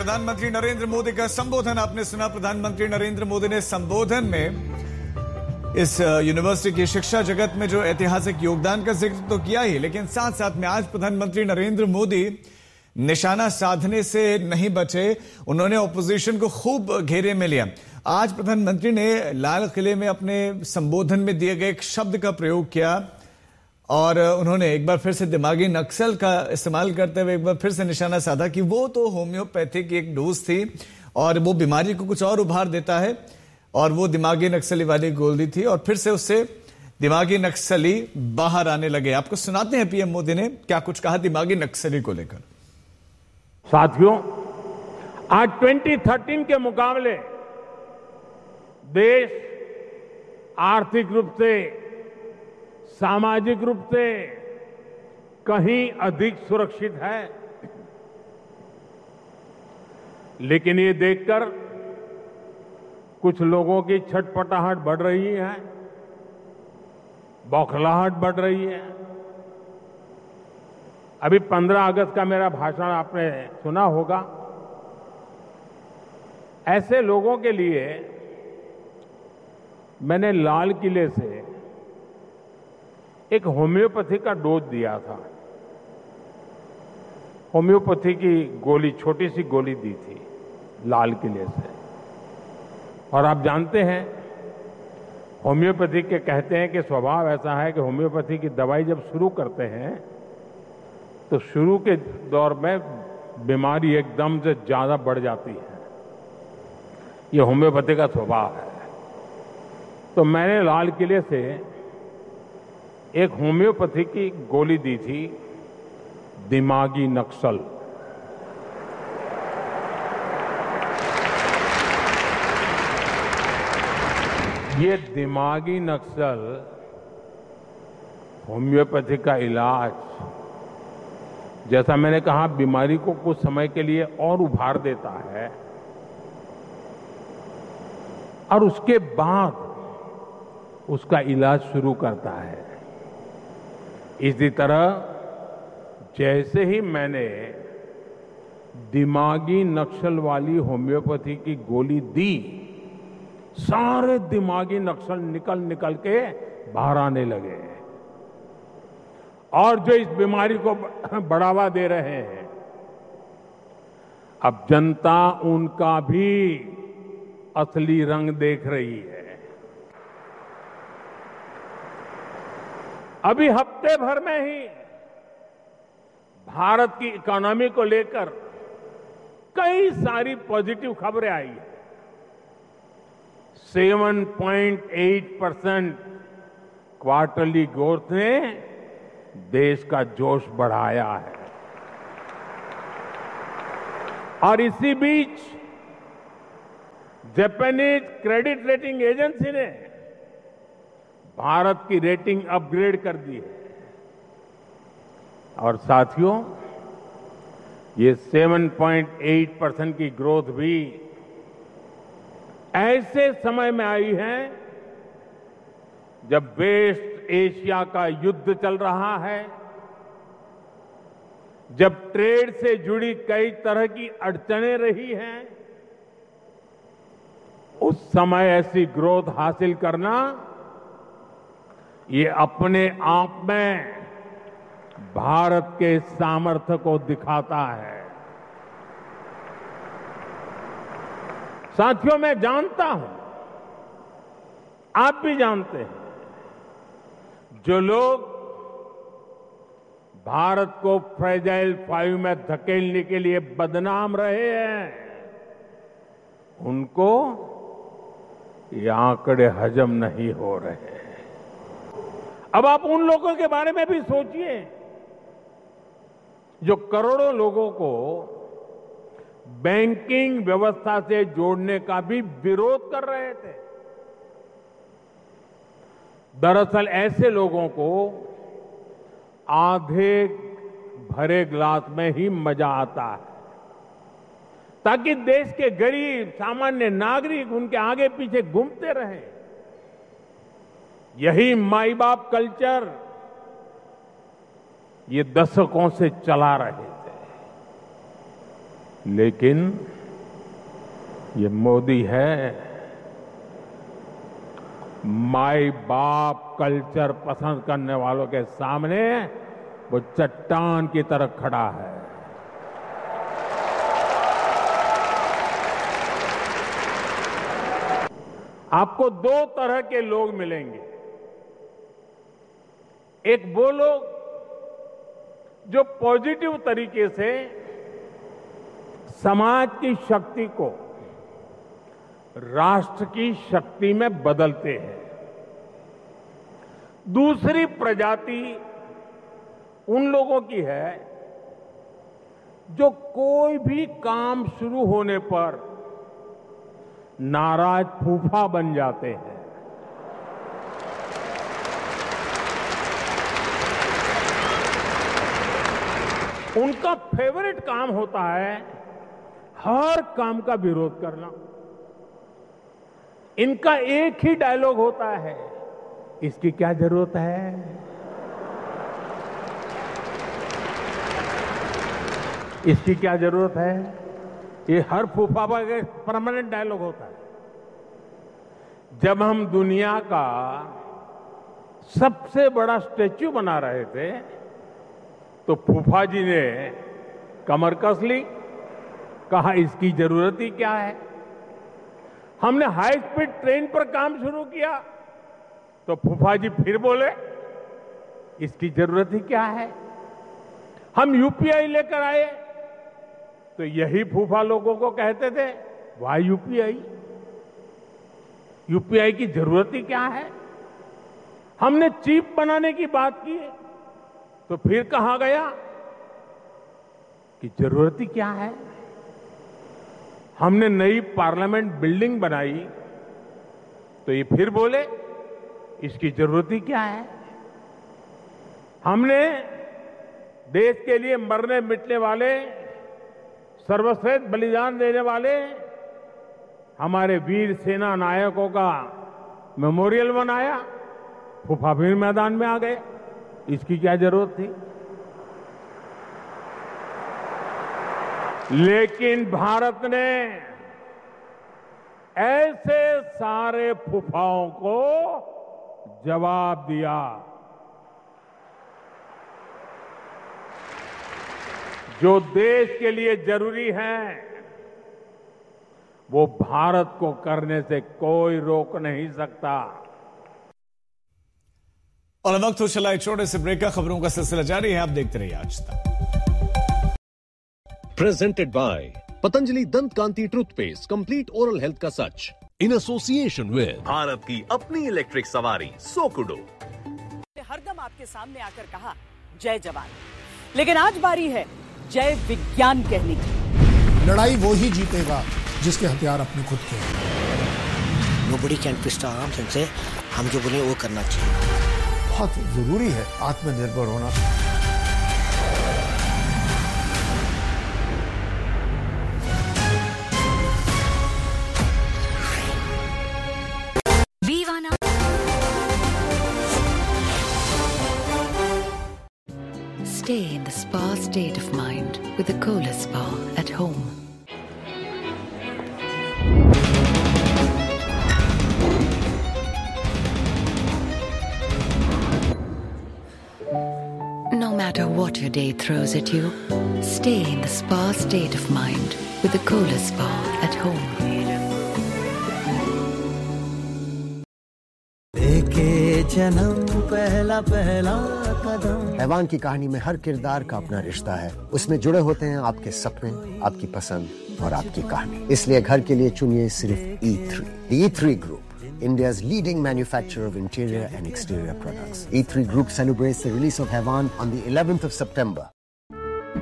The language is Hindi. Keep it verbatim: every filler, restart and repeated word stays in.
प्रधानमंत्री नरेंद्र मोदी का संबोधन आपने सुना। प्रधानमंत्री नरेंद्र मोदी ने संबोधन में इस यूनिवर्सिटी की शिक्षा जगत में जो ऐतिहासिक योगदान का जिक्र तो किया ही, लेकिन साथ साथ में आज प्रधानमंत्री नरेंद्र मोदी निशाना साधने से नहीं बचे। उन्होंने ऑपोजिशन को खूब घेरे में लिया। आज प्रधानमंत्री ने लाल किले में अपने संबोधन में दिए गए एक शब्द का प्रयोग किया और उन्होंने एक बार फिर से दिमागी नक्सल का इस्तेमाल करते हुए एक बार फिर से निशाना साधा कि वो तो होम्योपैथी की एक डोज थी और वो बीमारी को कुछ और उभार देता है, और वो दिमागी नक्सली वाली गोली थी और फिर से उससे दिमागी नक्सली बाहर आने लगे। आपको सुनाते हैं पीएम मोदी ने क्या कुछ कहा दिमागी नक्सली को लेकर। साथियों, आज दो हज़ार तेरह के मुकाबले देश आर्थिक रूप से, सामाजिक रूप से कहीं अधिक सुरक्षित है, लेकिन ये देखकर कुछ लोगों की छटपटाहट बढ़ रही है, बौखलाहट बढ़ रही है। अभी पंद्रह अगस्त का मेरा भाषण आपने सुना होगा। ऐसे लोगों के लिए मैंने लाल किले से एक होम्योपैथी का डोज दिया था। होम्योपैथी की गोली, छोटी सी गोली दी थी लाल किले से। और आप जानते हैं, होम्योपैथी के कहते हैं कि स्वभाव ऐसा है कि होम्योपैथी की दवाई जब शुरू करते हैं तो शुरू के दौर में बीमारी एकदम से ज्यादा बढ़ जाती है। ये होम्योपैथी का स्वभाव है। तो मैंने लाल किले से एक होम्योपैथी की गोली दी थी, दिमागी नक्सल। ये दिमागी नक्सल होम्योपैथी का इलाज, जैसा मैंने कहा, बीमारी को कुछ समय के लिए और उभार देता है और उसके बाद उसका इलाज शुरू करता है। इसी तरह जैसे ही मैंने दिमागी नक्सल वाली होम्योपैथी की गोली दी, सारे दिमागी नक्सल निकल निकल के बाहर आने लगे और जो इस बीमारी को बढ़ावा दे रहे हैं, अब जनता उनका भी असली रंग देख रही है। अभी हफ्ते भर में ही भारत की इकोनॉमी को लेकर कई सारी पॉजिटिव खबरें आई है। सात पॉइंट आठ परसेंट क्वार्टरली ग्रोथ ने देश का जोश बढ़ाया है। और इसी बीच जापानीज क्रेडिट रेटिंग एजेंसी ने भारत की रेटिंग अपग्रेड कर दी है। और साथियों, ये सात पॉइंट आठ परसेंट की ग्रोथ भी ऐसे समय में आई है जब वेस्ट एशिया का युद्ध चल रहा है, जब ट्रेड से जुड़ी कई तरह की अड़चनें रही हैं। उस समय ऐसी ग्रोथ हासिल करना ये अपने आप में भारत के सामर्थ्य को दिखाता है। साथियों, मैं जानता हूं, आप भी जानते हैं, जो लोग भारत को फ्रेजाइल फाइव में धकेलने के लिए बदनाम रहे हैं, उनको ये आंकड़े हजम नहीं हो रहे हैं। अब आप उन लोगों के बारे में भी सोचिए जो करोड़ों लोगों को बैंकिंग व्यवस्था से जोड़ने का भी विरोध कर रहे थे। दरअसल ऐसे लोगों को आधे भरे गिलास में ही मजा आता है, ताकि देश के गरीब सामान्य नागरिक उनके आगे पीछे घूमते रहे। यही माई बाप कल्चर ये दशकों से चला रहे थे। लेकिन ये मोदी है माई बाप कल्चर पसंद करने वालों के सामने वो चट्टान की तरह खड़ा है। आपको दो तरह के लोग मिलेंगे। एक वो लोग जो पॉजिटिव तरीके से समाज की शक्ति को राष्ट्र की शक्ति में बदलते हैं। दूसरी प्रजाति उन लोगों की है जो कोई भी काम शुरू होने पर नाराज फूफा बन जाते हैं। उनका फेवरेट काम होता है हर काम का विरोध करना। इनका एक ही डायलॉग होता है, इसकी क्या जरूरत है। इसकी क्या जरूरत है, ये हर फूफा का परमानेंट डायलॉग होता है। जब हम दुनिया का सबसे बड़ा स्टैच्यू बना रहे थे तो फूफा जी ने कमर कस ली, कहा इसकी जरूरत ही क्या है। हमने हाई स्पीड ट्रेन पर काम शुरू किया तो फूफा जी फिर बोले इसकी जरूरत ही क्या है। हम यूपीआई लेकर आए तो यही फूफा लोगों को कहते थे वाई यूपीआई, यूपीआई की जरूरत ही क्या है। हमने चिप बनाने की बात की तो फिर कहा गया कि जरूरत ही क्या है। हमने नई पार्लियामेंट बिल्डिंग बनाई तो ये फिर बोले इसकी जरूरत ही क्या है। हमने देश के लिए मरने मिटने वाले, सर्वश्रेष्ठ बलिदान देने वाले हमारे वीर सेना नायकों का मेमोरियल बनाया, फूफा फिर मैदान में आ गए, इसकी क्या जरूरत थी। लेकिन भारत ने ऐसे सारे फूफाओं को जवाब दिया। जो देश के लिए जरूरी है वो भारत को करने से कोई रोक नहीं सकता। और वक्त हो चला एक छोटे से ब्रेक का, खबरों का सिलसिला जारी है, आप देखते रहिए आज तक। Presented by Patanjali Dant Kanti Toothpaste, complete oral health का सच, in association with भारत की अपनी इलेक्ट्रिक सवारी सोकुडो। हरदम आपके सामने आकर कहा जय जवान, लेकिन आज बारी है जय विज्ञान कहने की। लड़ाई वो ही जीतेगा जिसके हथियार अपने खुद के हैं। Nobody can twist our arms and say हम जो बोले वो करना चाहिए। बहुत जरूरी है आत्मनिर्भर होना। Stay in the spa state of mind with the Kohler Spa at home. No matter what your day throws at you, stay in the spa state of mind with the Kohler Spa at home. जन्म पहला पहला कदम। हैवान की कहानी में हर किरदार का अपना रिश्ता है। उसमें जुड़े होते हैं आपके सपने, आपकी पसंद और आपकी कहानी। इसलिए घर के लिए चुनिए सिर्फ ई three. The E three Group, India's leading manufacturer of interior and exterior products. E three Group celebrates the release of Havan on the eleventh of September.